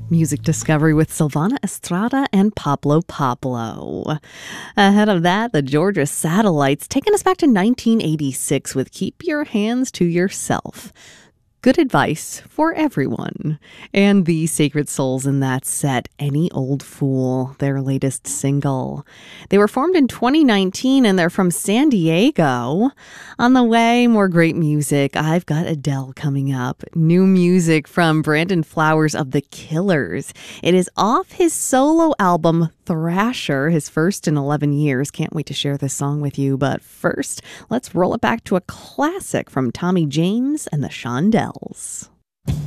Music Discovery with Silvana Estrada and Pablo Pablo. Ahead of that, the Georgia Satellites taking us back to 1986 with Keep Your Hands to Yourself. Good advice for everyone. And the Sacred Souls in that set, Any Old Fool, their latest single. They were formed in 2019 and they're from San Diego. On the way, more great music. I've got Adele coming up. New music from Brandon Flowers of The Killers. It is off his solo album, Thrasher, his first in 11 years. Can't wait to share this song with you. But first, let's roll it back to a classic from Tommy James and the Shondells.